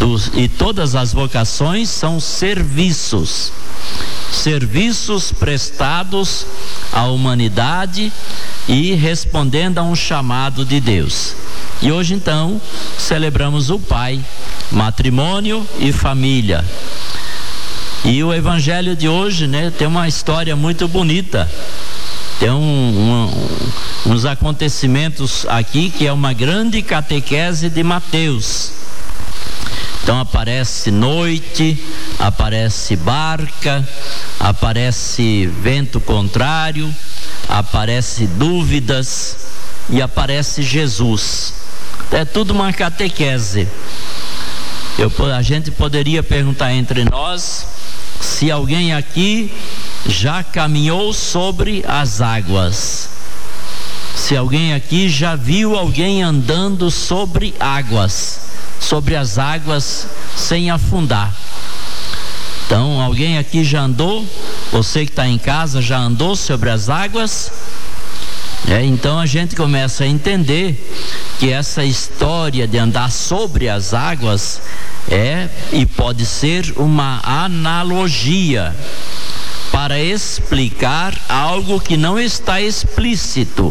e todas as vocações são serviços prestados à humanidade e respondendo a um chamado de Deus. E hoje então celebramos o Pai, matrimônio e família. E o evangelho de hoje, tem uma história muito bonita. Tem uns acontecimentos aqui que é uma grande catequese de Mateus. Então aparece noite, aparece barca, aparece vento contrário, aparece dúvidas e aparece Jesus. É tudo uma catequese. A gente poderia perguntar entre nós se alguém aqui já caminhou sobre as águas. Se alguém aqui já viu alguém andando sobre as águas sem afundar. Então, alguém aqui já andou? Você que está em casa já andou sobre as águas? Então a gente começa a entender que essa história de andar sobre as águas e pode ser uma analogia para explicar algo que não está explícito.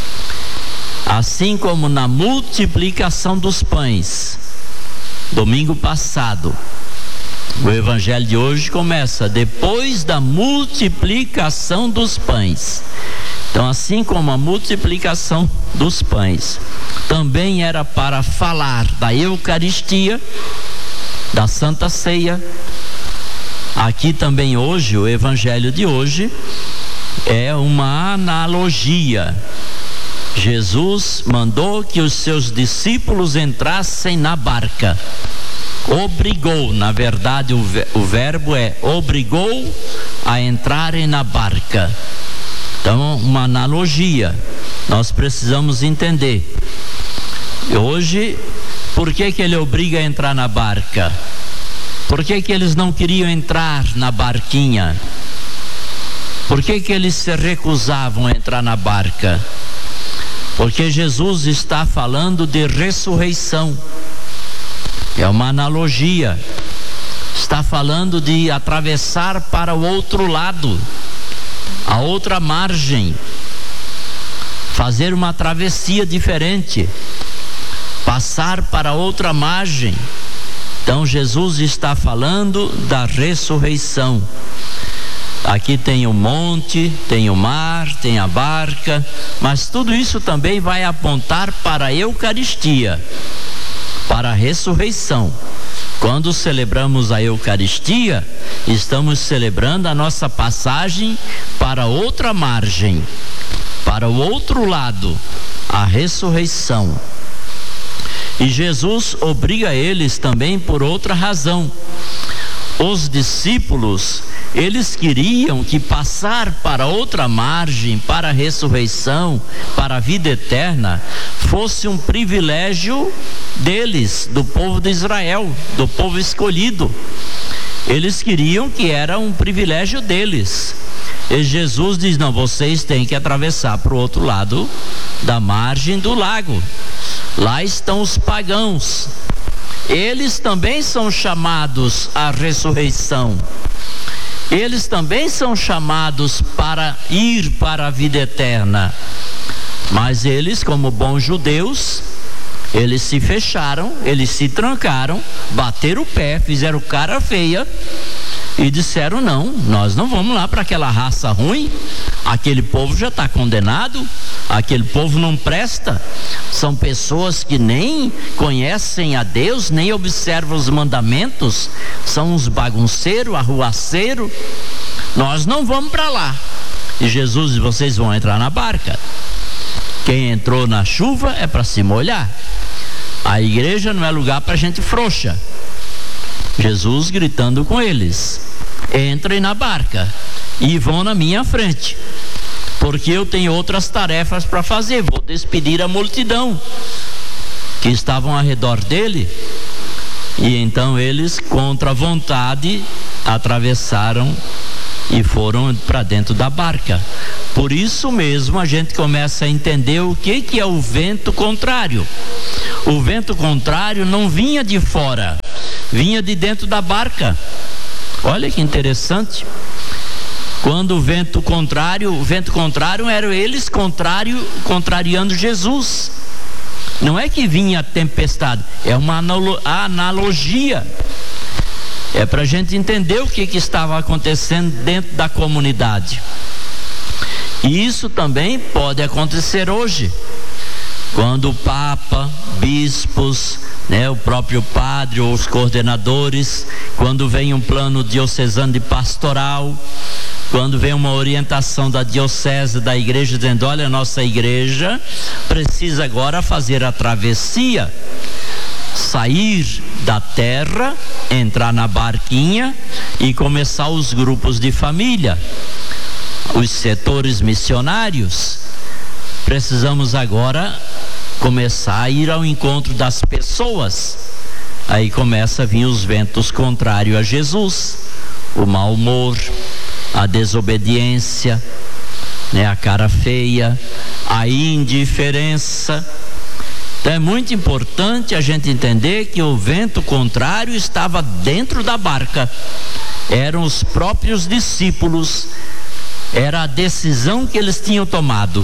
Assim como na multiplicação dos pães, domingo passado, o evangelho de hoje começa depois da multiplicação dos pães. Então, assim como a multiplicação dos pães também era para falar da Eucaristia, da Santa Ceia, aqui também hoje, o evangelho de hoje é uma analogia. Jesus mandou que os seus discípulos entrassem na barca. Obrigou, na verdade o verbo é obrigou a entrarem na barca. Então, uma analogia, nós precisamos entender. Hoje, por que ele obriga a entrar na barca? Por que eles não queriam entrar na barquinha? Por que eles se recusavam a entrar na barca? Porque Jesus está falando de ressurreição. É uma analogia. Está falando de atravessar para o outro lado, a outra margem, fazer uma travessia diferente, passar para outra margem. Então Jesus está falando da ressurreição. Aqui tem o monte, tem o mar, tem a barca, mas tudo isso também vai apontar para a Eucaristia, para a ressurreição. Quando celebramos a Eucaristia, estamos celebrando a nossa passagem para outra margem, para o outro lado, a ressurreição. E Jesus obriga eles também por outra razão. Os discípulos, eles queriam que passar para outra margem, para a ressurreição, para a vida eterna, fosse um privilégio deles, do povo de Israel, do povo escolhido. Eles queriam que era um privilégio deles. E Jesus diz: não, vocês têm que atravessar para o outro lado da margem do lago. Lá estão os pagãos. Eles também são chamados à ressurreição. Eles também são chamados para ir para a vida eterna. Mas eles, como bons judeus, eles se fecharam, eles se trancaram, bateram o pé, fizeram cara feia e disseram: não, nós não vamos lá para aquela raça ruim. Aquele povo já está condenado, aquele povo não presta. São pessoas que nem conhecem a Deus, nem observam os mandamentos, são uns bagunceiros, arruaceiros. Nós não vamos para lá. E Jesus diz: vocês vão entrar na barca. Quem entrou na chuva é para se molhar. A igreja não é lugar para gente frouxa. Jesus gritando com eles: entrem na barca e vão na minha frente, porque eu tenho outras tarefas para fazer. Vou despedir a multidão que estavam ao redor dele. E então eles, contra a vontade, atravessaram e foram para dentro da barca. Por isso mesmo a gente começa a entender o que é o vento contrário. O vento contrário não vinha de fora, vinha de dentro da barca. Olha que interessante. Quando o vento contrário eram eles contrariando Jesus. Não é que vinha a tempestade, é uma analogia. É para a gente entender o que estava acontecendo dentro da comunidade. E isso também pode acontecer hoje, quando o Papa, bispos, o próprio padre ou os coordenadores, quando vem um plano diocesano de pastoral, quando vem uma orientação da diocese, da igreja, dizendo: olha, nossa igreja precisa agora fazer a travessia, sair da terra, entrar na barquinha e começar os grupos de família, os setores missionários. Precisamos agora começar a ir ao encontro das pessoas. Aí começa a vir os ventos contrários a Jesus, o mau humor, a desobediência, a cara feia, a indiferença. Então é muito importante a gente entender que o vento contrário estava dentro da barca, eram os próprios discípulos, era a decisão que eles tinham tomado.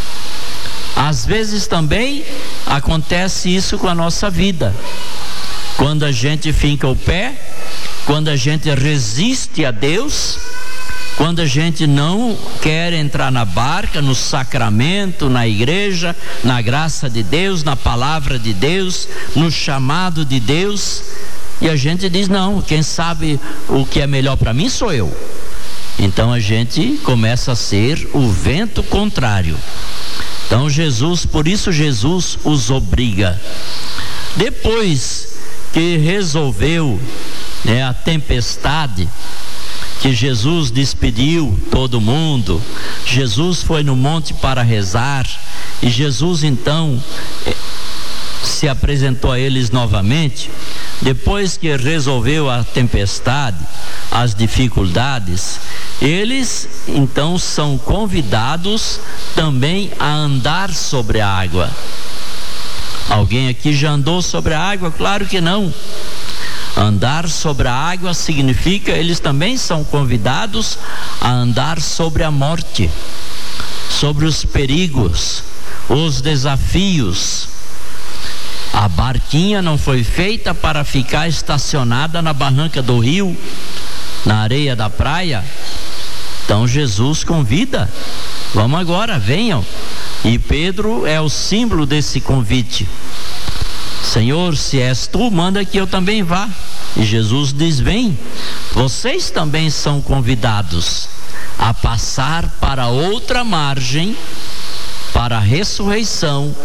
Às vezes também acontece isso com a nossa vida, quando a gente finca o pé, quando a gente resiste a Deus, quando a gente não quer entrar na barca, no sacramento, na igreja, na graça de Deus, na palavra de Deus, no chamado de Deus, e a gente diz: não, quem sabe o que é melhor para mim sou eu. Então a gente começa a ser o vento contrário. Então por isso Jesus os obriga. Depois que resolveu a tempestade, que Jesus despediu todo mundo, Jesus foi no monte para rezar, e Jesus então se apresentou a eles novamente. Depois que resolveu a tempestade, as dificuldades, eles então são convidados também a andar sobre a água. Alguém aqui já andou sobre a água? Claro que não. Andar sobre a água significa, eles também são convidados a andar sobre a morte, sobre os perigos, os desafios. A barquinha não foi feita para ficar estacionada na barranca do rio, na areia da praia. Então Jesus convida: vamos agora, venham. E Pedro é o símbolo desse convite. Senhor, se és tu, manda que eu também vá. E Jesus diz: vem. Vocês também são convidados a passar para outra margem, para a ressurreição,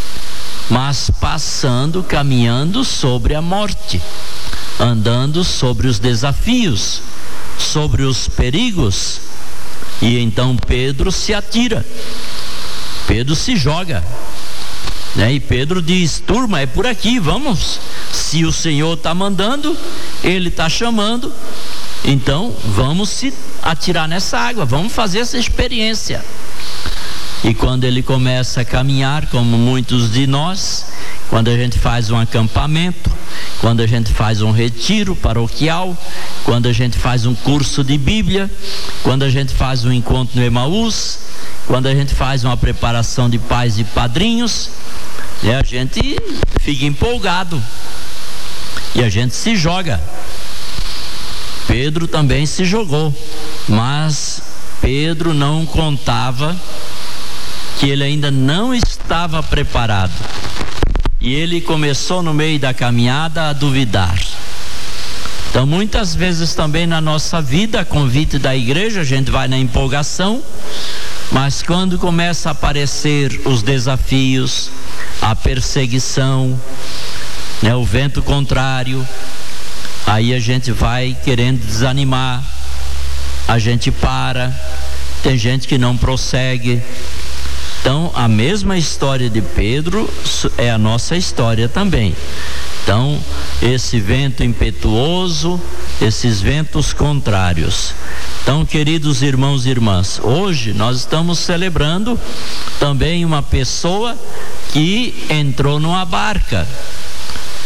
mas caminhando sobre a morte, andando sobre os desafios, sobre os perigos. E então Pedro se atira, Pedro se joga, e Pedro diz: turma, é por aqui, vamos. Se o Senhor está mandando, Ele está chamando, então vamos se atirar nessa água, vamos fazer essa experiência. E quando ele começa a caminhar, como muitos de nós, quando a gente faz um acampamento, quando a gente faz um retiro paroquial, quando a gente faz um curso de Bíblia, quando a gente faz um encontro no Emaús, quando a gente faz uma preparação de pais e padrinhos, a gente fica empolgado e a gente se joga. Pedro também se jogou, mas Pedro não contava que ele ainda não estava preparado, e ele começou no meio da caminhada a duvidar. Então muitas vezes também na nossa vida, a convite da igreja, a gente vai na empolgação, mas quando começa a aparecer os desafios, a perseguição, o vento contrário, aí a gente vai querendo desanimar, a gente para, tem gente que não prossegue. Então a mesma história de Pedro é a nossa história também. Então esse vento impetuoso, esses ventos contrários. Então, queridos irmãos e irmãs, hoje nós estamos celebrando também uma pessoa que entrou numa barca.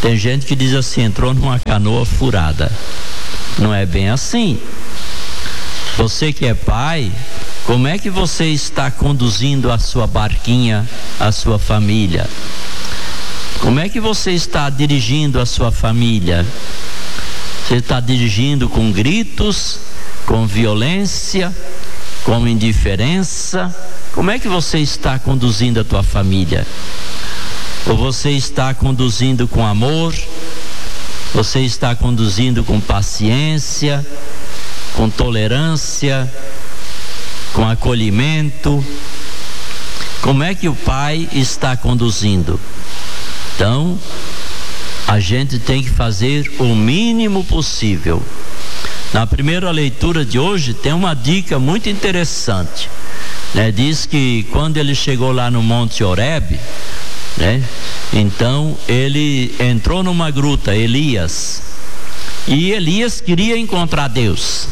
Tem gente que diz assim: entrou numa canoa furada. Não é bem assim. Você que é pai, como é que você está conduzindo a sua barquinha, a sua família? Como é que você está dirigindo a sua família? Você está dirigindo com gritos, com violência, com indiferença? Como é que você está conduzindo a tua família? Ou você está conduzindo com amor? Você está conduzindo com paciência, com tolerância, com acolhimento? Como é que o pai está conduzindo? Então, a gente tem que fazer o mínimo possível. Na primeira leitura de hoje tem uma dica muito interessante, né? Diz que quando ele chegou lá no Monte Horebe, né? Então ele entrou numa gruta, Elias, e Elias queria encontrar Deus.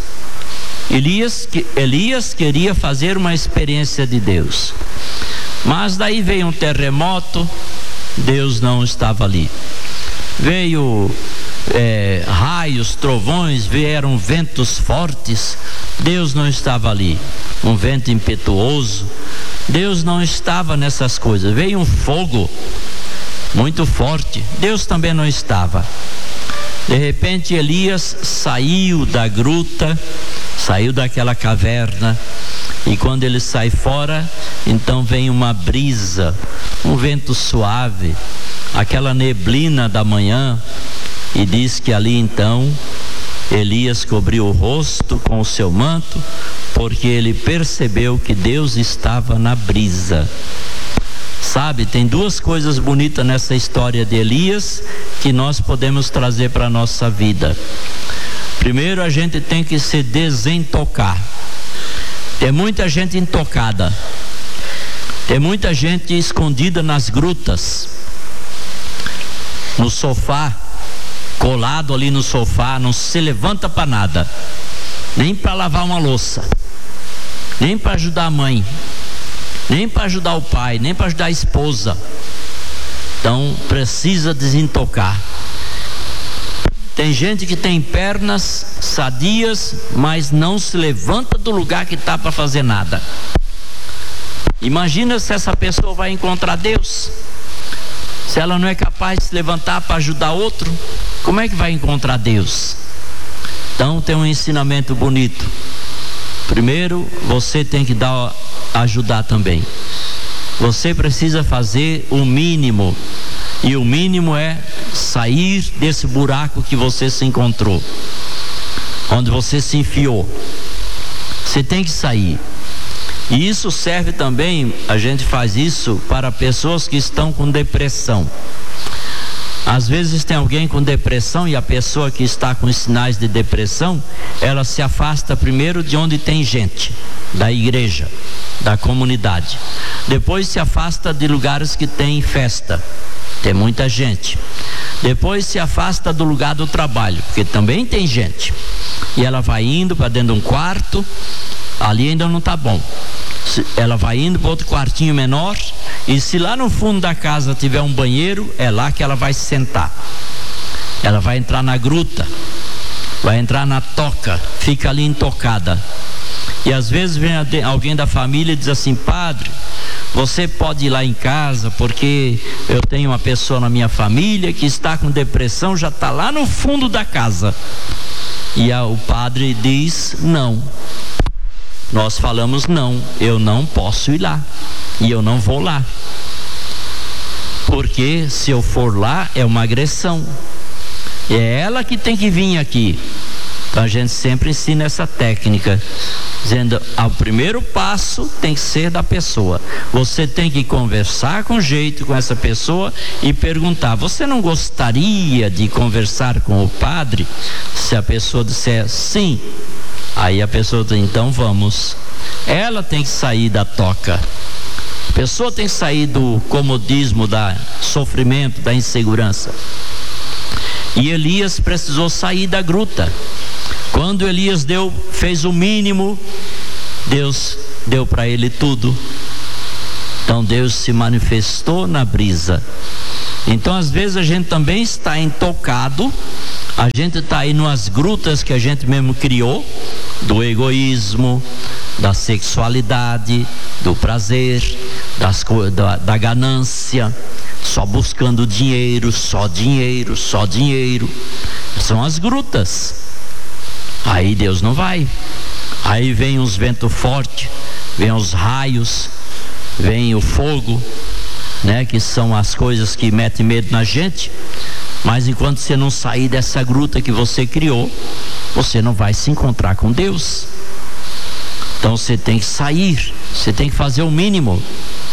Elias queria fazer uma experiência de Deus, mas daí veio um terremoto, Deus não estava ali. Veio raios, trovões, vieram ventos fortes, Deus não estava ali. Um vento impetuoso, Deus não estava nessas coisas. Veio um fogo muito forte, Deus também não estava. De repente Elias saiu da gruta, saiu daquela caverna, e quando ele sai fora, então vem uma brisa, um vento suave, aquela neblina da manhã, e diz que ali então Elias cobriu o rosto com o seu manto, porque ele percebeu que Deus estava na brisa. Sabe, tem duas coisas bonitas nessa história de Elias que nós podemos trazer para a nossa vida. Primeiro, a gente tem que se desentocar. Tem muita gente intocada, tem muita gente escondida nas grutas, no sofá, colado ali no sofá, não se levanta para nada, nem para lavar uma louça, nem para ajudar a mãe, nem para ajudar o pai, nem para ajudar a esposa. Então precisa desentocar. Tem gente que tem pernas sadias, mas não se levanta do lugar que está para fazer nada. Imagina se essa pessoa vai encontrar Deus, se ela não é capaz de se levantar para ajudar outro, como é que vai encontrar Deus? Então tem um ensinamento bonito. Primeiro, você tem que ajudar também. Você precisa fazer o mínimo, e o mínimo é sair desse buraco que você se encontrou, onde você se enfiou. Você tem que sair. E isso serve também, a gente faz isso para pessoas que estão com depressão. Às vezes tem alguém com depressão, e a pessoa que está com os sinais de depressão, ela se afasta primeiro de onde tem gente, da igreja, da comunidade. Depois se afasta de lugares que tem festa, tem muita gente. Depois se afasta do lugar do trabalho, porque também tem gente. E ela vai indo para dentro de um quarto, ali ainda não está bom. Ela vai indo para outro quartinho menor, e se lá no fundo da casa tiver um banheiro, é lá que ela vai se sentar. Ela vai entrar na gruta, vai entrar na toca, fica ali intocada. E às vezes vem alguém da família e diz assim: padre, você pode ir lá em casa, porque eu tenho uma pessoa na minha família que está com depressão, já está lá no fundo da casa. E o padre diz: não. Nós falamos: não, eu não posso ir lá, e eu não vou lá, porque se eu for lá é uma agressão, é ela que tem que vir aqui. Então a gente sempre ensina essa técnica, dizendo: o primeiro passo tem que ser da pessoa. Você tem que conversar com jeito com essa pessoa e perguntar: você não gostaria de conversar com o padre? Se a pessoa disser sim, aí a pessoa diz: então vamos. Ela tem que sair da toca. A pessoa tem que sair do comodismo, do sofrimento, da insegurança. E Elias precisou sair da gruta. Quando Elias fez o mínimo, Deus deu para ele tudo. Então Deus se manifestou na brisa. Então às vezes a gente também está intocado, a gente está aí nas grutas que a gente mesmo criou, do egoísmo, da sexualidade, do prazer, da ganância, só buscando dinheiro, só dinheiro, só dinheiro. São as grutas. Aí Deus não vai. Aí vem os ventos fortes, vem os raios, vem o fogo, né, que são as coisas que metem medo na gente. Mas enquanto você não sair dessa gruta que você criou, você não vai se encontrar com Deus. Então você tem que sair, você tem que fazer o mínimo.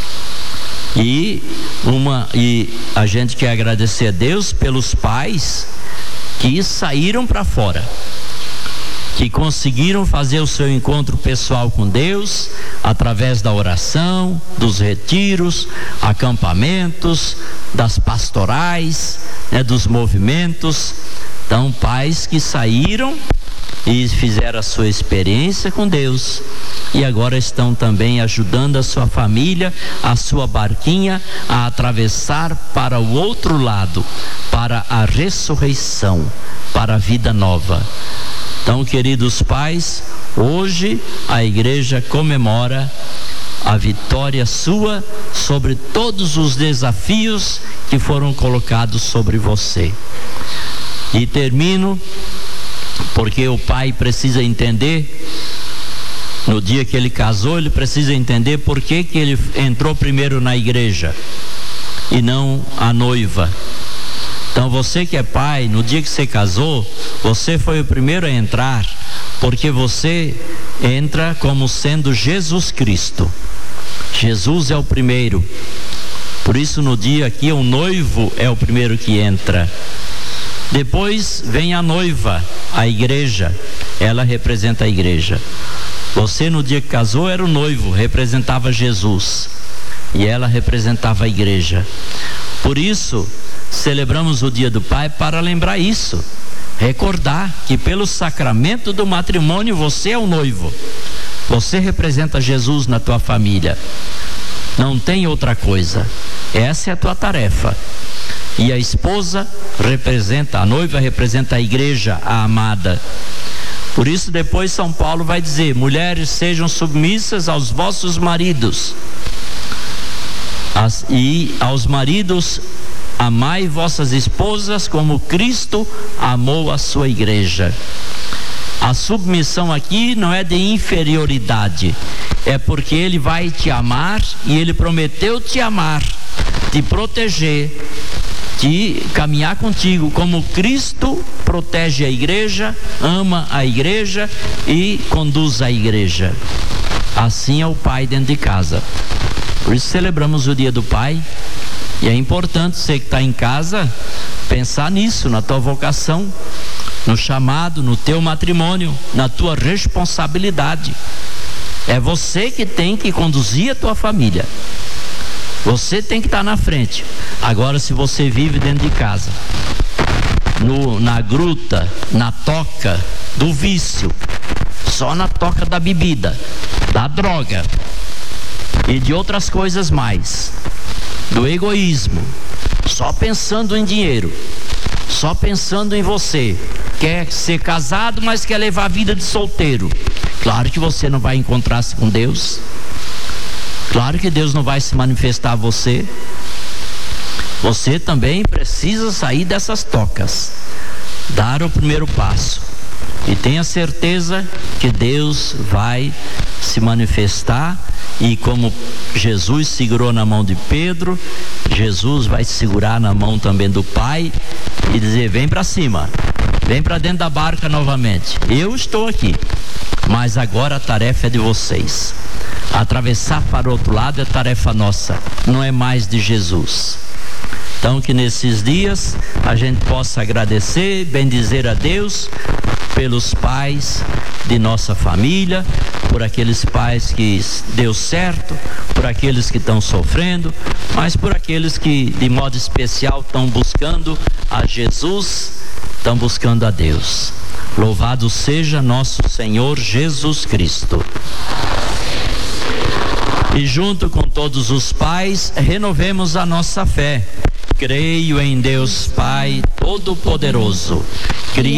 E a gente quer agradecer a Deus pelos pais que saíram para fora, que conseguiram fazer o seu encontro pessoal com Deus através da oração, dos retiros, acampamentos, das pastorais, né, dos movimentos. Então, pais que saíram e fizeram a sua experiência com Deus e agora estão também ajudando a sua família, a sua barquinha a atravessar para o outro lado, para a ressurreição, para a vida nova. Então, queridos pais, hoje a igreja comemora a vitória sua sobre todos os desafios que foram colocados sobre você. E termino, porque o pai precisa entender, no dia que ele casou, ele precisa entender por que ele entrou primeiro na igreja e não a noiva. Então você que é pai, no dia que você casou, você foi o primeiro a entrar, porque você entra como sendo Jesus Cristo. Jesus é o primeiro. Por isso no dia aqui o noivo é o primeiro que entra. Depois vem a noiva, a igreja. Ela representa a igreja. Você no dia que casou era o noivo, representava Jesus. E ela representava a igreja. Por isso celebramos o Dia do Pai para lembrar isso, recordar que pelo sacramento do matrimônio você é o noivo, você representa Jesus na tua família, não tem outra coisa, essa é a tua tarefa. E a esposa representa, a noiva representa a igreja, a amada. Por isso depois São Paulo vai dizer: mulheres, sejam submissas aos vossos maridos, e aos maridos amai vossas esposas como Cristo amou a sua igreja. A submissão aqui não é de inferioridade, é porque Ele vai te amar e Ele prometeu te amar, te proteger, de caminhar contigo como Cristo protege a igreja, ama a igreja e conduz a igreja. Assim é o pai dentro de casa. Por isso celebramos o Dia do Pai. E é importante você que está em casa pensar nisso, na tua vocação, no chamado, no teu matrimônio, na tua responsabilidade. É você que tem que conduzir a tua família. Você tem que estar na frente. Agora, se você vive dentro de casa, na gruta, na toca do vício, só na toca da bebida, da droga e de outras coisas mais, do egoísmo, só pensando em dinheiro, só pensando em você, quer ser casado, mas quer levar a vida de solteiro, claro que você não vai encontrar-se com Deus. Claro que Deus não vai se manifestar a você. Você também precisa sair dessas tocas, dar o primeiro passo, e tenha certeza que Deus vai se manifestar. E como Jesus segurou na mão de Pedro, Jesus vai segurar na mão também do Pai e dizer: vem para cima, vem para dentro da barca novamente, eu estou aqui, mas agora a tarefa é de vocês. Atravessar para o outro lado é tarefa nossa, não é mais de Jesus. Então que nesses dias a gente possa agradecer, bendizer a Deus pelos pais de nossa família, por aqueles pais que deu certo, por aqueles que estão sofrendo, mas por aqueles que de modo especial estão buscando a Jesus, estão buscando a Deus. Louvado seja nosso Senhor Jesus Cristo. E junto com todos os pais, renovemos a nossa fé Creio em Deus Pai Todo-Poderoso,